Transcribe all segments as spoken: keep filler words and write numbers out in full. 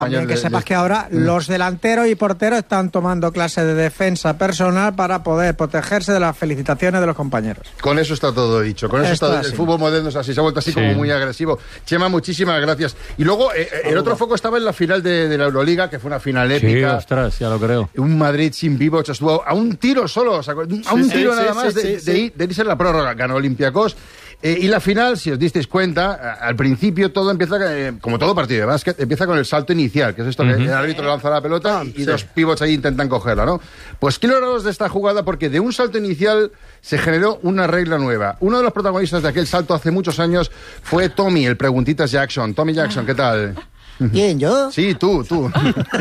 También que de, sepas de... que ahora mm. los delanteros y porteros están tomando clase de defensa personal para poder protegerse de las felicitaciones de los compañeros. Con eso está todo dicho. Con eso Esto está, el fútbol moderno es así, se ha vuelto así sí. como muy agresivo. Chema, muchísimas gracias. Y luego eh, el otro foco estaba en la final de, de la Euroliga, que fue una final épica. Sí, ostras, ya lo creo. Un Madrid sin Vivoc estuvo a un tiro solo, o sea, a un sí, tiro sí, nada sí, más sí, de, sí, de, sí. de irse en la prórroga. Ganó Olympiacos. Eh, y la final, si os disteis cuenta, al principio todo empieza, eh, como todo partido de básquet, empieza con el salto inicial, que es esto, uh-huh. que el árbitro lanza la pelota y sí. dos pivots ahí intentan cogerla, ¿no? Pues quiero hablaros de esta jugada porque de un salto inicial se generó una regla nueva. Uno de los protagonistas de aquel salto hace muchos años fue Tommy, el Preguntitas Jackson. Tommy Jackson, ¿qué tal? ¿Quién, yo? Sí, tú, tú.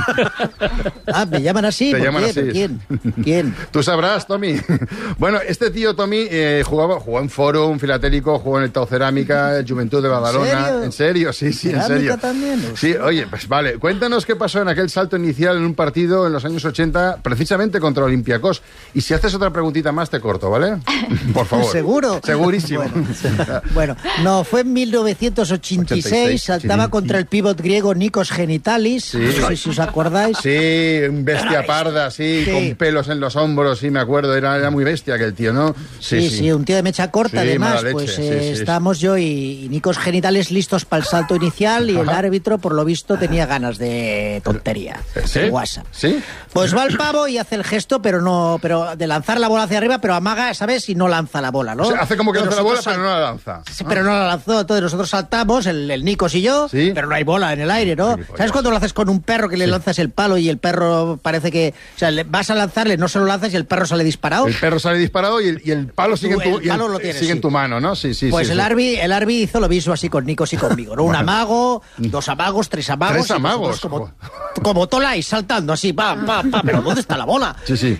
Ah, ¿me llaman así? Te ¿Por llaman qué? así. ¿Quién? ¿Quién? Tú sabrás, Tommy. Bueno, este tío, Tommy, eh, jugaba, jugó en Forum Filatélico, jugó en el Tau Cerámica, Juventud de Badalona. ¿En serio? ¿En serio? Sí, sí, en serio. También? Sí, oye, pues vale. Cuéntanos qué pasó en aquel salto inicial en un partido en los años ochenta, precisamente contra Olympiacos. Y si haces otra preguntita más, te corto, ¿vale? Por favor. ¿Seguro? Segurísimo. Bueno, bueno, no, fue en mil novecientos ochenta y seis, ochenta y seis saltaba sí. contra el pívot griego Nikos Genitalis, sí. no sé si os acordáis. Sí, un bestia parda, sí, sí, con pelos en los hombros, sí, me acuerdo, era, era muy bestia aquel tío, ¿no? Sí, sí, sí, sí un tío de mecha corta, sí, además, leche, pues sí, eh, sí, estábamos sí. yo y, y Nikos Genitales listos para el salto inicial y Ajá. el árbitro, por lo visto, tenía ganas de tontería, ¿Sí? de WhatsApp. ¿Sí? Pues va el pavo y hace el gesto, pero no, pero de lanzar la bola hacia arriba, pero amaga, ¿sabes? Y no lanza la bola, ¿no? O sea, hace como que lanza la bola, sal... pero no la lanza. Sí, pero no la lanzó, entonces nosotros saltamos, el, el Nikos y yo, ¿Sí? pero no hay bola en el aire, ¿no? Sí, ¿sabes cuando lo haces con un perro que le sí. lanzas el palo y el perro parece que... O sea, le, vas a lanzarle, no se lo lanzas y el perro sale disparado? El perro sale disparado y el, y el palo sigue, Tú, en tu, el palo y el, lo tienes, sigue sí. en tu mano, ¿no? Sí, sí, pues sí. el, sí. Arbi, el Arbi hizo lo mismo así con Nikos y conmigo, ¿no? Un amago, dos amagos, tres amagos... Tres amagos. Como, como Tolai, saltando así, pa, pa, pa, pero ¿dónde está la bola? Sí, sí.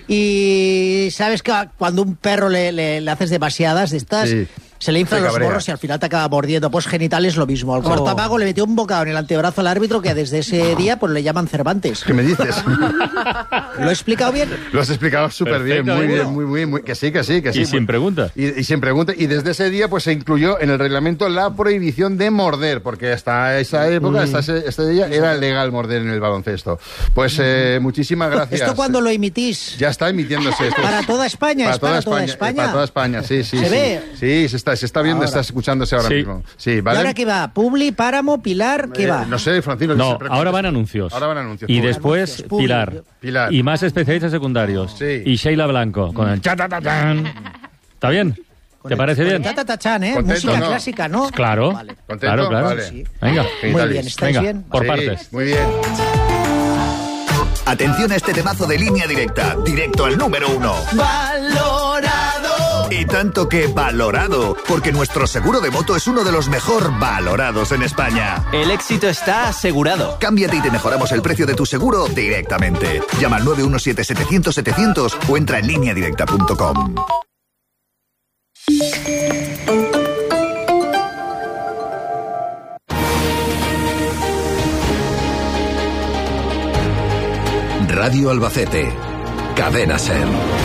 Y sabes que cuando un perro le, le, le haces demasiadas de estas... Sí. Se le inflan los morros y al final te acaba mordiendo. Pues Genitales lo mismo. Al cuarto amago oh. le metió un bocado en el antebrazo al árbitro que desde ese día pues le llaman Cervantes. ¿Qué me dices? ¿Lo he explicado bien? Lo has explicado súper bien, muy bien, muy bien. Muy, que sí, que sí, que sí. Y sin pregunta. Y, y sin pregunta. Y desde ese día pues se incluyó en el reglamento la prohibición de morder, porque hasta esa época, hasta ese, este día, era legal morder en el baloncesto. Pues eh, muchísimas gracias. ¿Esto cuándo lo emitís? Ya está emitiéndose esto. ¿Para toda España? Para, ¿Es toda, para España, toda España? Para toda España, sí, sí. ¿Se sí. ve? Sí, se está, se está viendo, ahora. está escuchándose ahora sí. mismo. Sí, ¿vale? ¿Y ahora qué va? ¿Publi, Páramo, Pilar? ¿Qué eh, va? No sé, Francino. No, ahora van anuncios. Ahora van anuncios. Y Publi. después anuncios, Publi. Pilar. Pilar. Y más especialistas secundarios. Sí. Y Sheila Blanco, con el cha-ta-ta-tan. ¿Está bien? ¿Te parece bien? Ta-ta-ta-chan, ¿eh? Contento, Música ¿no? clásica, ¿no? Claro. Vale. ¿Contento? Claro, claro. Vale. Sí. Venga. Muy bien, ¿estáis Venga, bien? por Sí, partes. Muy bien. Atención a este temazo de Línea Directa, directo al número uno. ¡Valorado! Y tanto que valorado, porque nuestro seguro de moto es uno de los mejor valorados en España. El éxito está asegurado. Cámbiate y te mejoramos el precio de tu seguro directamente. Llama al nueve uno siete setecientos setecientos o entra en línea directa punto com. Radio Albacete, Cadena Ser.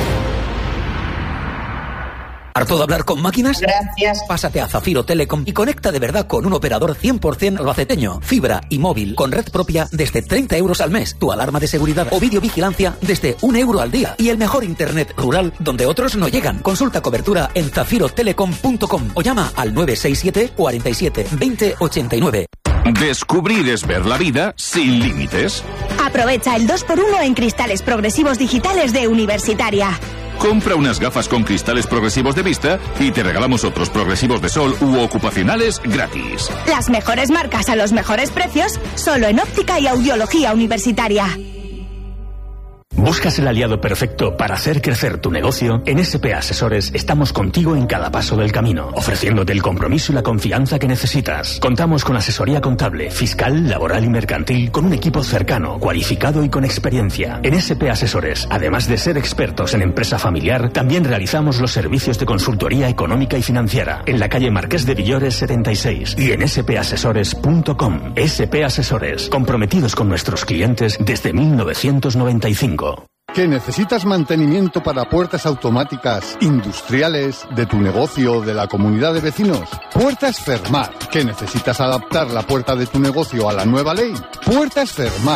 ¿Harto de hablar con máquinas? Gracias. Pásate a Zafiro Telecom y conecta de verdad con un operador cien por ciento albaceteño. Fibra y móvil con red propia desde treinta euros al mes. Tu alarma de seguridad o videovigilancia desde un euro al día. Y el mejor internet rural donde otros no llegan. Consulta cobertura en zafiro telecom punto com o llama al nueve seis siete, cuarenta y siete, veinte, ochenta y nueve. Descubrir es ver la vida sin límites. Aprovecha el dos por uno en cristales progresivos digitales de Universitaria. Compra unas gafas con cristales progresivos de vista y te regalamos otros progresivos de sol u ocupacionales gratis. Las mejores marcas a los mejores precios, solo en óptica y audiología universitaria. ¿Buscas el aliado perfecto para hacer crecer tu negocio? En S P Asesores estamos contigo en cada paso del camino, ofreciéndote el compromiso y la confianza que necesitas. Contamos con asesoría contable, fiscal, laboral y mercantil, con un equipo cercano, cualificado y con experiencia. En S P Asesores, además de ser expertos en empresa familiar, también realizamos los servicios de consultoría económica y financiera en la calle Marqués de Villores setenta y seis y en ese pe asesores punto com. S P Asesores, comprometidos con nuestros clientes desde mil novecientos noventa y cinco. ¿Que necesitas mantenimiento para puertas automáticas industriales de tu negocio o de la comunidad de vecinos? Puertas Fermat. ¿Que necesitas adaptar la puerta de tu negocio a la nueva ley? Puertas Fermat.